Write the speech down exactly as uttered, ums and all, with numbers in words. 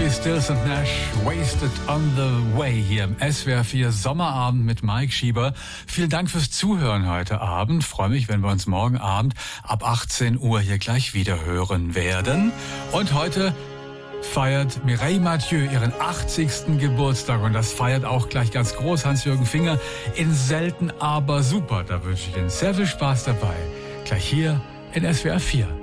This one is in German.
Crosby, Stills und Nash, Wasted on the Way hier im S W R vier Sommerabend mit Mike Schieber. Vielen Dank fürs Zuhören heute Abend. Freue mich, wenn wir uns morgen Abend ab achtzehn Uhr hier gleich wieder hören werden. Und heute feiert Mireille Mathieu ihren achtzigsten Geburtstag und das feiert auch gleich ganz groß Hans-Jürgen Finger in Selten aber super. Da wünsche ich Ihnen sehr viel Spaß dabei. Gleich hier in S W R vier.